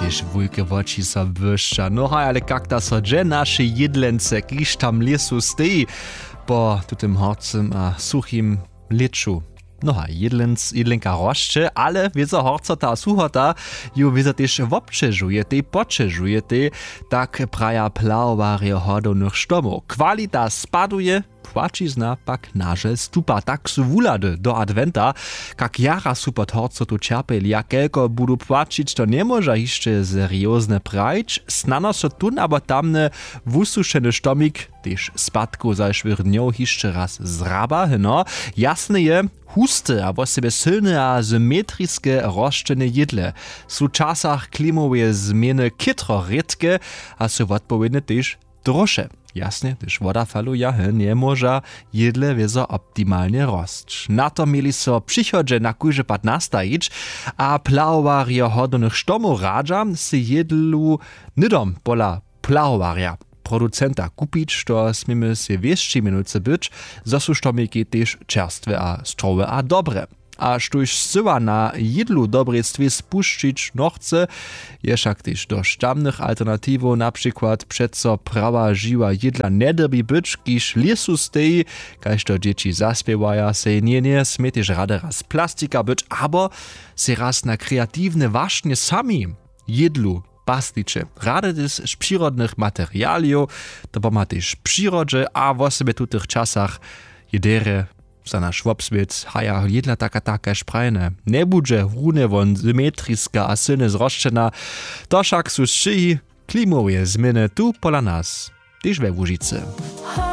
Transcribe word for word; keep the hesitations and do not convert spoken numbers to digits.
tež wujke woči so błyszcza. No haj, ale kak ta so dże nasze jedlence, kiż tam lesu stej po tutym horcym a suchim leczu. No haj, jedlenc, jedlenka roszcze, ale wiedzą horca ta suchota, ju wiedzą też wobczeżuje, tej poczeżuje, tej tak praja plawowarie hodownych sztomów. Kwalita spaduje, płacizna pak naże stupa. Tak su wulady do adventa, kak jara su pod horco tu čerpeli, jak kelko budu płacić, to nie może jeszcze seriozne prajć. Snano so tun, aber tamne wususzeny sztomik, też spadku zajszwych dniów jeszcze raz zraba, no. Jasne je, huste, a sobie silne a symetriskie roszczene jedle. Su czasach klimowe zmiany kitro redke, a su odpowiednie też droższe. Jasne, gdyż woda faluje, nie może jedle wiezo optimalnie rosć. Na to mieli so przychodzie na kurze pat nastajić, a plawowarie hodownych sztomów radza si jedlu nydom pola plawowaria producenta kupić, to smimy si wieszczy minuce być, zo su sztomiki też czerstwe a strowe a dobre. A sztuś syła na jedlu dobrestwie spuszczyć no chce, je však też do sztamnych alternatywów, na przykład przeco prawa żyła jedla nie derbi być, kiż lesu stej, kaž to dzieci zaspiewaja, se nie nie smie też rade raz plastika być, abo se raz na kreatywne właśnie sami jedlu pasticze. Rade też z przyrodnych materialiów, to bo ma też przyrodzie, a w sobie tu tych czasach jedere za nasz wobswiec, haja jedla taka taka szprajne. Nie budże rune won symetriska a silne zroszczena, to však su szyi klimowe zmiany tu pola nas, też we Łužicy.